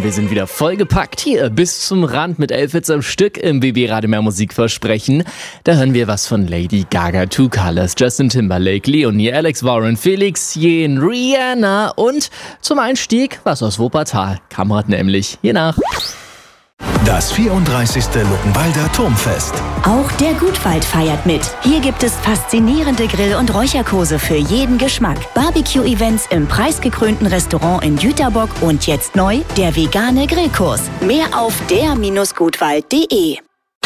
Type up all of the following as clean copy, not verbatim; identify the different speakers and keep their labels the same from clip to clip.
Speaker 1: wir sind wieder vollgepackt hier bis zum Rand mit 11 Hits am Stück im BB Radio Mehr Musik versprechen. Da hören wir was von Lady Gaga, Two Colors, Justin Timberlake, Leonie, Alex Warren, Felix Jähn, Rihanna und zum Einstieg was aus Wuppertal. Kamrat nämlich hier nach.
Speaker 2: Das 34. Luckenwalder Turmfest.
Speaker 3: Auch der Gutwald feiert mit. Hier gibt es faszinierende Grill- und Räucherkurse für jeden Geschmack. Barbecue-Events im preisgekrönten Restaurant in Jüterbock und jetzt neu der vegane Grillkurs. Mehr auf der-gutwald.de.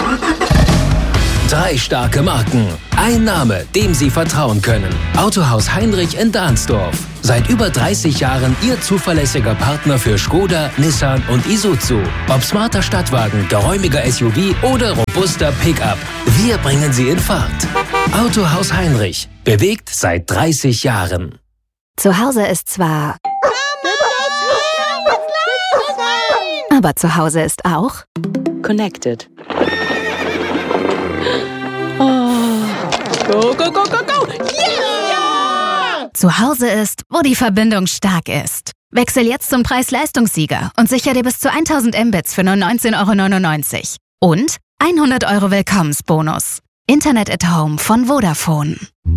Speaker 4: 3 starke Marken. Ein Name, dem Sie vertrauen können. Autohaus Heinrich in Dahnsdorf. Seit über 30 Jahren Ihr zuverlässiger Partner für Skoda, Nissan und Isuzu. Ob smarter Stadtwagen, geräumiger SUV oder robuster Pickup. Wir bringen Sie in Fahrt. Autohaus Heinrich. Bewegt seit 30 Jahren.
Speaker 3: Zu Hause ist zwar... aber zu Hause ist auch...
Speaker 5: Connected. Go, go, go, go, go! Yeah!
Speaker 3: Zu Hause ist, wo die Verbindung stark ist. Wechsel jetzt zum Preis-Leistungssieger und sicher dir bis zu 1000 Mbits für nur 19,99 €. Und 100 € Willkommensbonus. Internet at Home von Vodafone.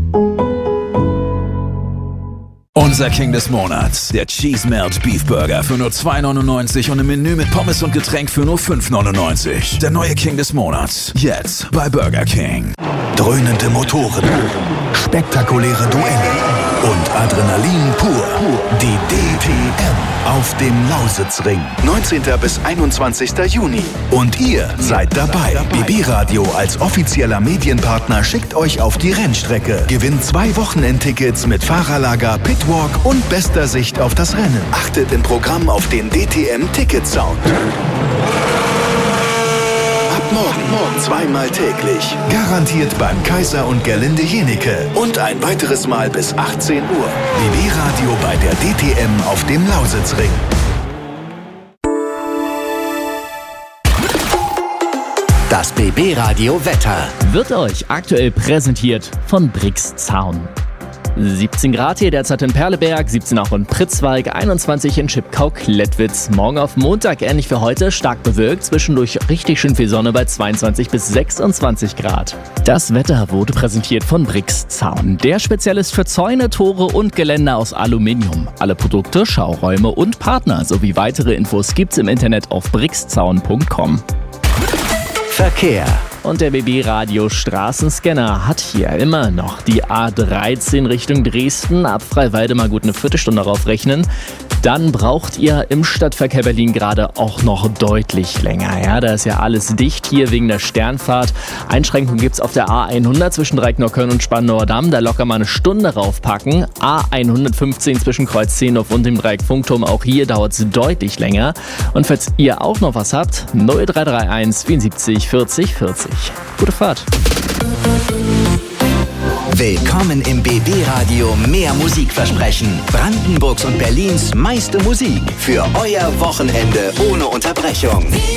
Speaker 2: Unser King des Monats, der Cheese Melt Beef Burger für nur 2,99 € und im Menü mit Pommes und Getränk für nur 5,99 €. Der neue King des Monats, jetzt bei Burger King. Dröhnende Motoren, spektakuläre Duelle und Adrenalin pur. Die DTM auf dem Lausitzring. 19. bis 21. Juni. Und ihr seid dabei. BB Radio als offizieller Medienpartner schickt euch auf die Rennstrecke. Gewinnt 2 Wochenendtickets mit Fahrerlager, Pitwalk und bester Sicht auf das Rennen. Achtet im Programm auf den DTM Ticket Sound. Morgen zweimal täglich. Garantiert beim Kaiser und Gerlinde Jenecke. Und ein weiteres Mal bis 18 Uhr. BB Radio bei der DTM auf dem Lausitzring.
Speaker 4: Das BB Radio Wetter.
Speaker 1: Wird euch aktuell präsentiert von Brix Zaun. 17 Grad hier derzeit in Perleberg, 17 auch in Pritzwalk, 21 in Schipkau-Klettwitz. Morgen auf Montag ähnlich für heute, stark bewölkt, zwischendurch richtig schön viel Sonne bei 22 bis 26 Grad. Das Wetter wurde präsentiert von Brix Zaun, der Spezialist für Zäune, Tore und Geländer aus Aluminium. Alle Produkte, Schauräume und Partner sowie weitere Infos gibt's im Internet auf brixzaun.com.
Speaker 4: Verkehr.
Speaker 1: Und der BB Radio Straßenscanner hat hier immer noch die A13 Richtung Dresden. Ab Freiwalde mal gut eine Viertelstunde darauf rechnen. Dann braucht ihr im Stadtverkehr Berlin gerade auch noch deutlich länger. Ja, da ist ja alles dicht hier wegen der Sternfahrt. Einschränkungen gibt's auf der A100 zwischen Dreieckneukölln und Spandauer Damm. Da locker mal eine Stunde raufpacken. A115 zwischen Kreuz Zehnhof und dem Dreieck Funkturm. Auch hier dauert's deutlich länger. Und falls ihr auch noch was habt, 0331 74 40 40. Gute Fahrt.
Speaker 4: Willkommen im BB Radio Mehr Musik versprechen. Brandenburgs und Berlins meiste Musik für euer Wochenende ohne Unterbrechung.